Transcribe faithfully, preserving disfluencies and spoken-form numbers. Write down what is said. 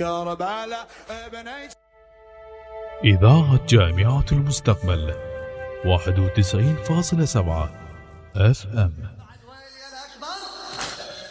كربلاء بني. إذاعة جامعة المستقبل واحد وتسعين فاصلة سبعة اف ام.